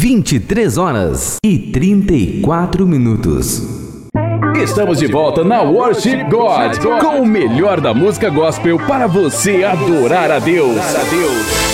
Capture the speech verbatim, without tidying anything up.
vinte e três horas e trinta e quatro minutos. Estamos de volta na Worship God, com o melhor da música gospel para você adorar a Deus.